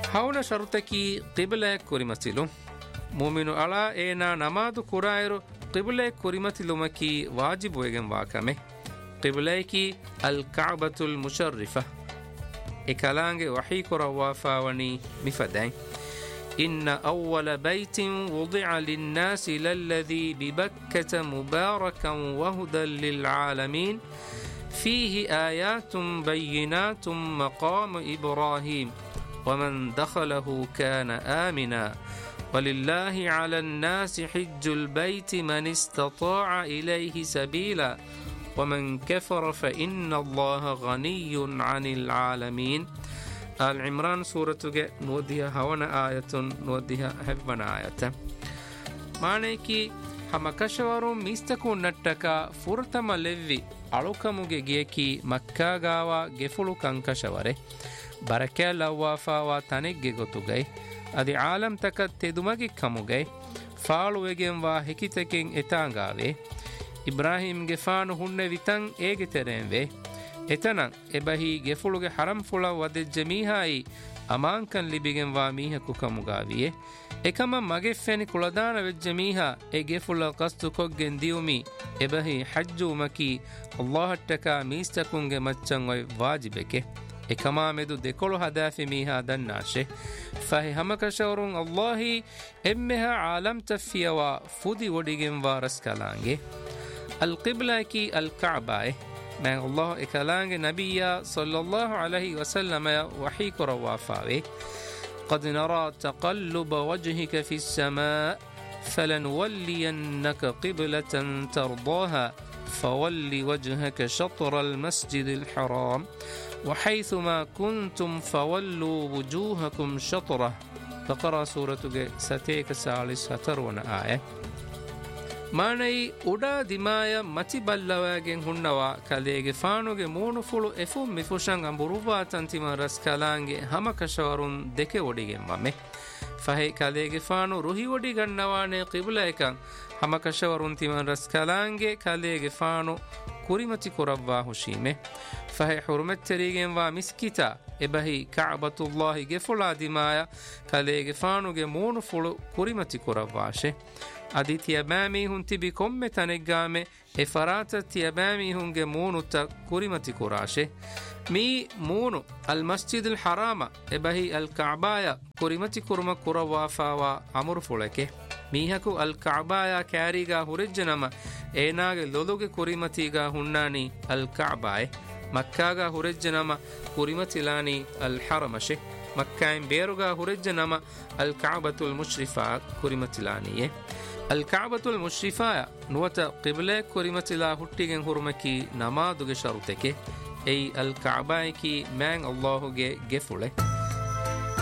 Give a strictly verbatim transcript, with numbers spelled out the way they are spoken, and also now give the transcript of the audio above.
hawna sharutaki qibla kurimatilu mu'minu ala ena namadu kurairu qibla kurimatilumaki wajibu egen wakame qiblaiki al-ka'batul musharrifa ekalange wahi kurawafawani mifadai إن أول بيت وضع للناس للذي ببكة مباركا وهدى للعالمين فيه آيات بينات مقام إبراهيم ومن دخله كان آمنا ولله على الناس حج البيت من استطاع إليه سبيلا ومن كفر فإن الله غني عن العالمين آل عمران سورة نوديها هوانا آية نوديها هبنا آية معنيكي هما كشورو ميستكو نتكا فرتما لذي ألوكموغي جيكي مكا غاوا جفلو كان كشوره بركة لوافا تنگي غتوغي أدي عالم تكا تدومگي كموغي فالو وگين وا هكيتكين اتانغاوي إبراهيم گفانو هنه ويتن ايگي ترين එතනං එබහි ගෙෆුළුගේ හරම් ෆුලව වදෙජ්ජ මීහායි අමාංකන් ලිබිගෙන් වා මීහකු කමුගාවියේ එකම මගෙෆ්ෆෙනි කුලදාන වෙජ්ජ මීහා ඒ ගෙෆුල කස්තු කොග්ගෙන් දියුමි එබහි හජ්ජුමකි අල්ලාහට්ටකා මීස්තකුන්ගේ මච්චන් ඔය වාජිබෙකේ එකමා මෙදු දෙකොළු හදාෆි මීහා දන්නාශේ ෆහි හමකෂවරුන් අල්ලාහි එම්මෙහා ආලම් තෆියවා ෆුදි වඩිගෙන් වාරස් කලාංගේ අල් qiblaki අල් කඅබායි من الله إكلانج نبي صلى الله عليه وسلم وحيك روافاوي قد نرى تقلب وجهك في السماء فلنولينك قبلة ترضاها فول وجهك شطر المسجد الحرام وحيثما كنتم فولوا وجوهكم شطره فقرأ سورة ستيك سالس هترون آية ಮಾನೈ ಉಡಾ ದಿಮಾಯ ಮತಿ ಬಲ್ಲವಾಗೆನ್ ಹುಣ್ಣವಾ ಕಲೆಗೆ ಫಾನುಗೆ ಮೂನು ಫುಳು ಎಫು ಮಿಫುಷಂ ಅಂಬುರುವಾ ತಂತಿಮ ರಸ್ ಕಲಾಂಗೆ ಹಮ ಕಶವರುನ್ ದೆಕೆ ಒಡಿಗೆನ್ ಮಮೆ ಫಹೆ ಕಲೆಗೆ ಫಾನು ರುಹಿ ಒಡಿ ಗಣ್ಣವಾನೆ ಕಿಬ್ಲೈಕಂ ಹಮ ಕಶವರುನ್ ತಿಮ ರಸ್ ಕಲಾಂಗೆ ಕಲೆಗೆ ಫಾನು ಕುರಿಮತಿ ಕುರವ್ವಾ ಹುಶೀಮೆ ಫಹೆ ಹುರ್ಮತ್ ತೆರಿಗೆನ್ ವಾ ಮಿಸ್ಕಿತಾ ಎಬಹಿ ಕಅಬತುಲ್ಲಾಹಿ ಗೆಫುಳಾ ದಿಮಾಯ ಕಲೆಗೆ ಫಾನುಗೆ ಮೂನು ಫುಳು ಕುರಿಮತಿ ಕುರವ್ವಾಶೆ adi tiyabami hun tibi komme taneggame e farata tiyabami hunge munu ta kurimati kurashe mi munu al masjid al harama e bahi al ka'baya kurimati kurma kurawafa wa amur fulake mihaku al ka'baya kariga hurejjanama enage loluge kurimati ga hunnani al ka'baya makka ga hurejjanama kurimati lani al haramashe makka in beruga hurejjanama al ka'batul mushrifa kurimati laniye الكعبة المشرفة نوتا قبلة كريمة لا هتيجن هرمكي نماذج شرطك أي الكعبة كي من الله جفله